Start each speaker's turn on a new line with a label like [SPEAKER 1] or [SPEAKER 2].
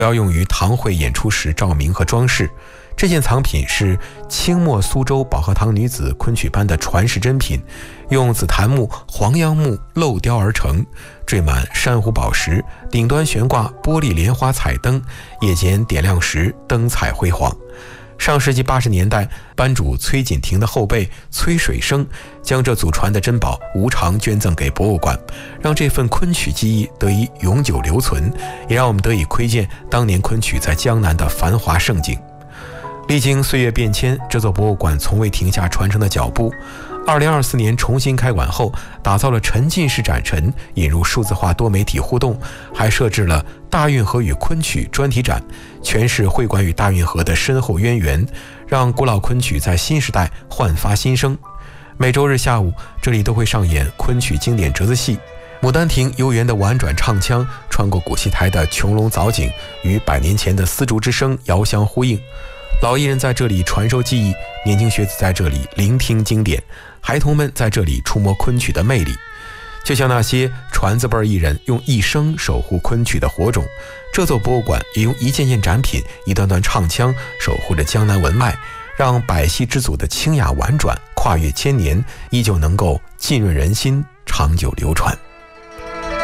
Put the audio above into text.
[SPEAKER 1] 要用于堂会演出时照明和装饰。这件藏品是清末苏州保和堂女子昆曲班的传世珍品，用紫檀木、黄杨木镂雕而成，缀满珊瑚宝石，顶端悬挂玻璃莲花彩灯，夜间点亮时灯彩辉煌。上世纪80年代，班主崔锦亭的后辈崔水生将这祖传的珍宝无偿捐赠给博物馆，让这份昆曲技艺得以永久留存，也让我们得以窥见当年昆曲在江南的繁华盛景。历经岁月变迁，这座博物馆从未停下传承的脚步。2024年重新开馆后，打造了沉浸式展陈，引入数字化多媒体互动，还设置了大运河与昆曲专题展，诠释会馆与大运河的深厚渊源，让古老昆曲在新时代焕发新生。每周日下午，这里都会上演昆曲经典折子戏。牡丹亭悠园的婉转唱腔，穿过古戏台的穹隆藻井，与100年前的丝竹之声遥相呼应。老艺人在这里传授技艺，年轻学子在这里聆听经典，孩童们在这里触摸昆曲的魅力。就像那些传字辈艺人用一生守护昆曲的火种，这座博物馆也用一件件展品、一段段唱腔守护着江南文脉，让百戏之祖的清雅婉转跨越千年，依旧能够浸润人心，长久流传。